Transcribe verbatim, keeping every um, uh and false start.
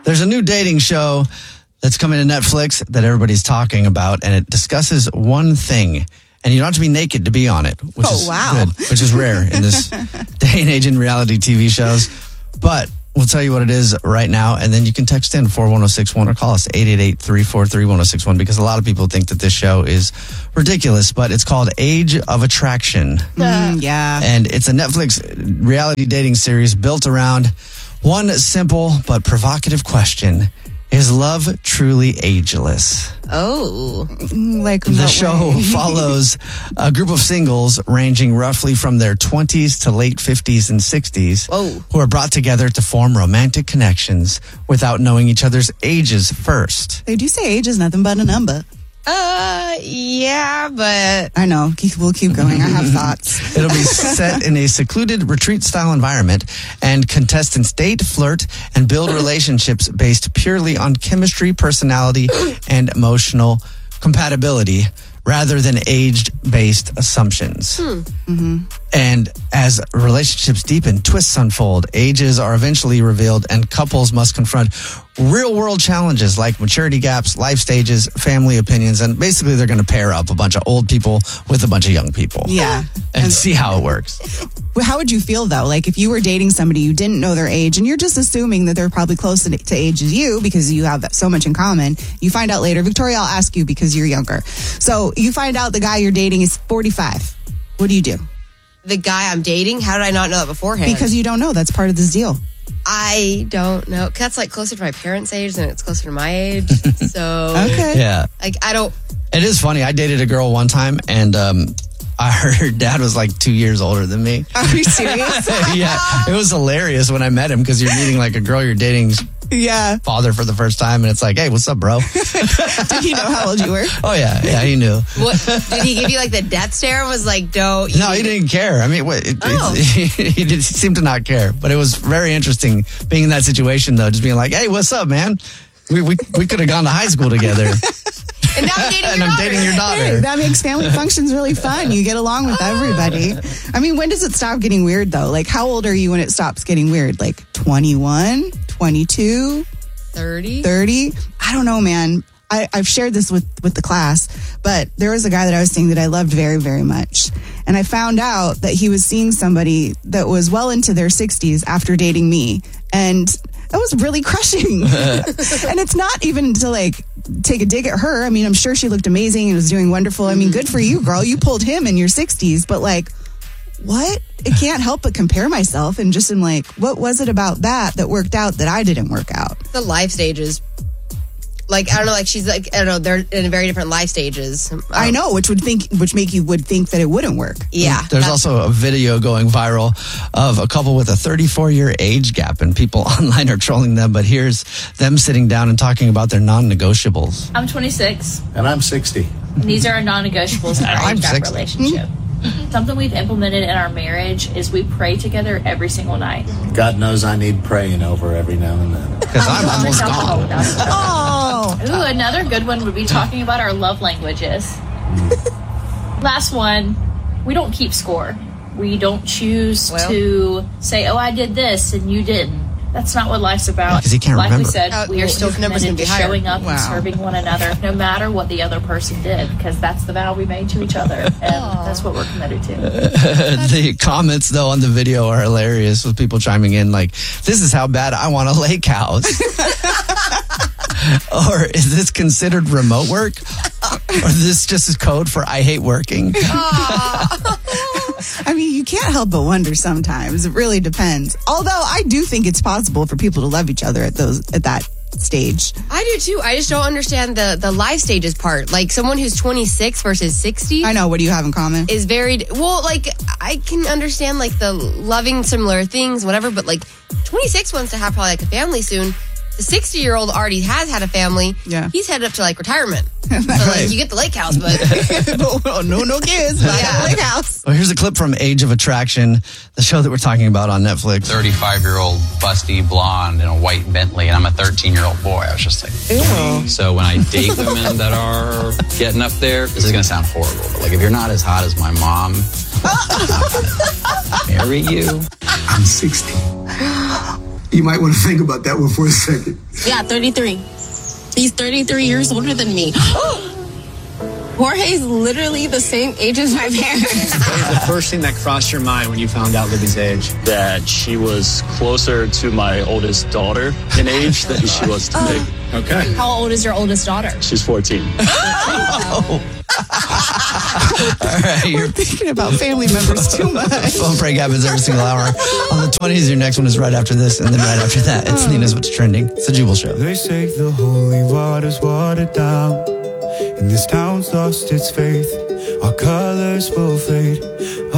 There's a new dating show that's coming to Netflix that everybody's talking about, and it discusses one thing. And you don't have to be naked to be on it, which oh, is wow. good, which is rare in this day and age in reality T V shows. But we'll tell you what it is right now, and then you can text in four one zero six one or call us eight eight eight, three four three, one zero six one because a lot of people think that this show is ridiculous, but it's called Age of Attraction. Mm, yeah. And it's a Netflix reality dating series built around one simple but provocative question. Is love truly ageless? Oh. Like the show way? follows a group of singles ranging roughly from their twenties to late fifties and sixties Whoa. who are brought together to form romantic connections without knowing each other's ages first. They do say age is nothing but a number. Uh, yeah, but... I know. We'll keep going. I have thoughts. It'll be set in a secluded retreat-style environment, and contestants date, flirt, and build relationships based purely on chemistry, personality, and emotional compatibility, rather than age-based assumptions. Hmm. Mm-hmm. And as relationships deepen, twists unfold, ages are eventually revealed, and couples must confront real-world challenges like maturity gaps, life stages, family opinions, and basically they're going to pair up a bunch of old people with a bunch of young people. Yeah. And, and see how it works. How would you feel, though? Like, if you were dating somebody, you didn't know their age, and you're just assuming that they're probably close to, to age as you because you have so much in common. You find out later. Victoria, I'll ask you because you're younger. So you find out the guy you're dating is forty-five. What do you do? The guy I'm dating? How did I not know that beforehand? Because you don't know. That's part of this deal. I don't know. That's like closer to my parents' age and it's closer to my age. So, okay. Yeah. Like, I don't. It is funny. I dated a girl one time, and um, I heard her dad was like two years older than me. Are you serious? Yeah. It was hilarious when I met him because you're meeting like a girl you're dating's yeah. father for the first time, and it's like, hey, what's up, bro? Did he know how old you were? Oh, yeah. Yeah, he knew. What, did he give you like the death stare and was like, don't? No, he didn't care. I mean, what, it, oh. it, he, he did, seemed to not care. But it was very interesting being in that situation, though, just being like, hey, what's up, man? We we, we could have gone to high school together. And now I'm dating your and I'm daughter. dating your daughter. Hey, that makes family functions really fun. You get along with everybody. I mean, when does it stop getting weird, though? Like, how old are you when it stops getting weird? Like twenty-one, twenty-two, thirty? thirty? I don't know, man. I, I've shared this with, with the class, but there was a guy that I was seeing that I loved very, very much. And I found out that he was seeing somebody that was well into their sixties after dating me. And that was really crushing. And it's not even to like take a dig at her. I mean, I'm sure she looked amazing and was doing wonderful. I mean, good for you, girl. You pulled him in your sixties, but like, what? I can't help but compare myself and just am like, what was it about that that worked out that I didn't work out? The life stages. Like, I don't know, like she's like, I don't know, they're in very different life stages. I, I know, which would think, which make you would think that it wouldn't work. Yeah. There's also a video going viral of a couple with a thirty-four year age gap, and people online are trolling them, but here's them sitting down and talking about their non-negotiables. I'm twenty-six. And I'm sixty. And these are our non-negotiables in our I'm age gap sixty. relationship. Something we've implemented in our marriage is we pray together every single night. God knows I need praying over every now and then. Because I'm almost gone. Oh. Ooh, another good one would be talking about our love languages. Last one, we don't keep score. We don't choose Well. to say, oh, I did this and you didn't. That's not what life's about. 'Cause he can't like remember. we said, Uh, we are well, still his number's committed gonna to be higher. showing up Wow. and serving one another, no matter what the other person did, because that's the vow we made to each other, and that's what we're committed to. The comments, though, on the video are hilarious with people chiming in like, this is how bad I want a lake house. Or is this considered remote work? Or is this just a code for I hate working? I mean, you can't help but wonder sometimes. It really depends. Although I do think it's possible for people to love each other at those at that stage. I do too. I just don't understand the, the life stages part. Like someone who's twenty-six versus sixty. I know. What do you have in common? Is very, well, like, I can understand, like, the loving similar things, whatever, but, like, twenty-six wants to have probably, like, a family soon. The sixty-year-old already has had a family. Yeah. He's headed up to, like, retirement. So, like, you get the lake house, but... no, no, no kids. But Yeah. I got a lake house. Well, here's a clip from Age of Attraction, the show that we're talking about on Netflix. thirty-five-year-old busty blonde in a white Bentley, and I'm a thirteen-year-old boy. I was just like, Ew. so when I date women that are getting up there, this is going to sound horrible, but like if you're not as hot as my mom, I'm not going to marry you. I'm sixty. You might want to think about that one for a second. Yeah, thirty-three. He's thirty-three years older than me. Jorge's literally the same age as my parents. What was the first thing that crossed your mind when you found out Libby's age? That she was closer to my oldest daughter in age than she was to me. Okay. How old is your oldest daughter? She's fourteen. Oh. All right, We're your thinking about family members too much. phone prank happens every single hour. On the twenties, your next one is right after this, and then right after that, it's Nina's What's Trending. It's a Jubal Show. They say the holy water's watered down, and this town's lost its faith. Our colors will fade.